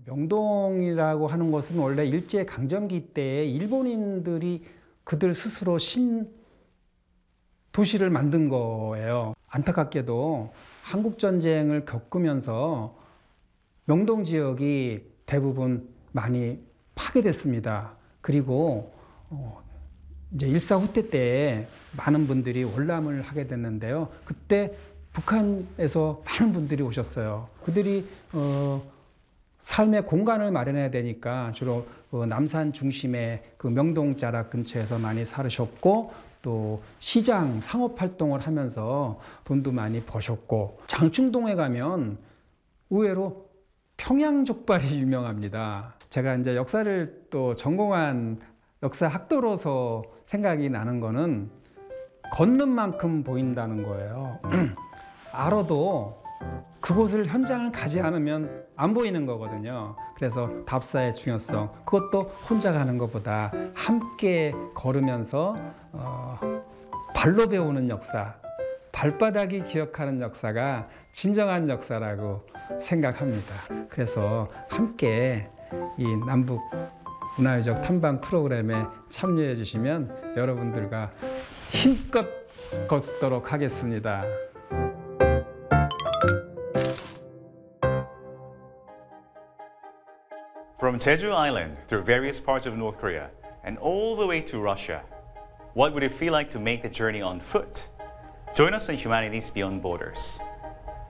명동이라고 하는 것은 원래 일제 강점기 때에 일본인들이 그들 스스로 도시를 만든 거예요. 안타깝게도 한국 전쟁을 겪으면서 명동 지역이 대부분 많이 파괴됐습니다. 그리고 이제 일사후퇴 때 많은 분들이 월남을 하게 됐는데요. 그때 북한에서 많은 분들이 오셨어요. 그들이 삶의 공간을 마련해야 되니까 주로 남산 중심의 그 명동 자락 근처에서 많이 살으셨고, 또 시장 상업 활동을 하면서 돈도 많이 버셨고, 장충동에 가면 의외로 평양족발이 유명합니다. 제가 이제 역사를 또 전공한 역사 학도로서 생각이 나는 거는 걷는 만큼 보인다는 거예요. 알아도 그곳을 현장을 가지 않으면 안 보이는 거거든요. 그래서 답사의 중요성, 그것도 혼자 가는 것보다 함께 걸으면서 발로 배우는 역사, 발바닥이 기억하는 역사가 진정한 역사라고 생각합니다. 그래서 함께 이 남북 문화유적 탐방 프로그램에 참여해 주시면 여러분들과 힘껏 걷도록 하겠습니다. From Jeju Island through various parts of North Korea and all the way to Russia, what would it feel like to make the journey on foot? Join us on Humanities Beyond Borders.